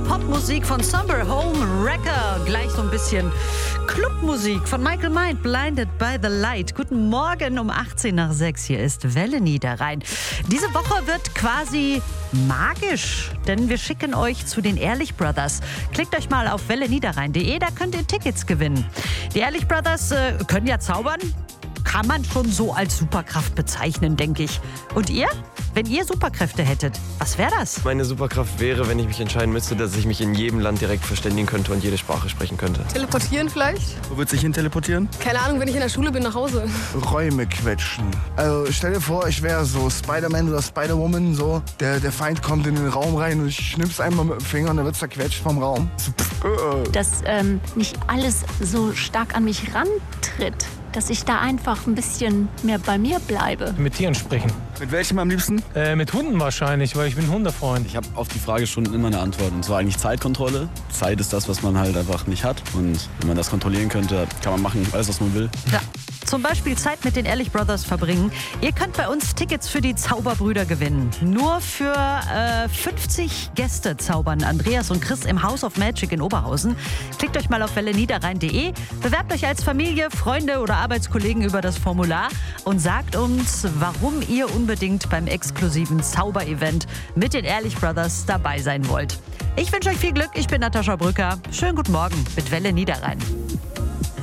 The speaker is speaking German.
Popmusik von Somber Home Wrecker. Gleich so ein bisschen Clubmusik von Michael Mind, Blinded by the Light. Guten Morgen um 18:06. Hier ist Welle Niederrhein. Diese Woche wird quasi magisch, denn wir schicken euch zu den Ehrlich Brothers. Klickt euch mal auf welleniederrhein.de, da könnt ihr Tickets gewinnen. Die Ehrlich Brothers können ja zaubern. Kann man schon so als Superkraft bezeichnen, denke ich. Und ihr? Wenn ihr Superkräfte hättet, was wäre das? Meine Superkraft wäre, wenn ich mich entscheiden müsste, dass ich mich in jedem Land direkt verständigen könnte und jede Sprache sprechen könnte. Teleportieren vielleicht? Wo wird sich hin teleportieren? Keine Ahnung, wenn ich in der Schule bin, nach Hause. Räume quetschen. Also stell dir vor, ich wäre so Spider-Man oder Spider-Woman, so. Der Feind kommt in den Raum rein und ich schnipp's einmal mit dem Finger und dann wird zerquetscht vom Raum. So, Dass nicht alles so stark an mich rantritt. Dass ich da einfach ein bisschen mehr bei mir bleibe. Mit Tieren sprechen. Mit welchem am liebsten? Mit Hunden wahrscheinlich, weil ich bin Hundefreund. Ich habe auf die Frage schon immer eine Antwort. Und zwar eigentlich Zeitkontrolle. Zeit ist das, was man halt einfach nicht hat. Und wenn man das kontrollieren könnte, kann man machen, alles, was man will. Ja. Zum Beispiel Zeit mit den Ehrlich Brothers verbringen. Ihr könnt bei uns Tickets für die Zauberbrüder gewinnen. Nur für 50 Gäste zaubern Andreas und Chris im House of Magic in Oberhausen. Klickt euch mal auf welleniederrhein.de, bewerbt euch als Familie, Freunde oder Arbeitskollegen über das Formular und sagt uns, warum ihr unbedingt beim exklusiven Zauberevent mit den Ehrlich Brothers dabei sein wollt. Ich wünsche euch viel Glück. Ich bin Natascha Brücker. Schönen guten Morgen mit Welle Niederrhein.